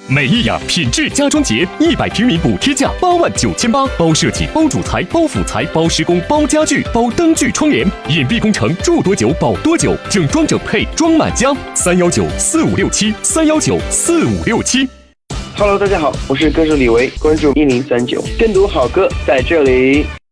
美意雅品质家装节，100平米补贴价89800，包设计、包主材、包辅材、包施工、包家具、包灯具窗帘，隐蔽工程，住多久保多久，整装整配装满家。3194567，3194567。 Hello， 大家好，我是歌手李维，关注1039，更多好歌在这里。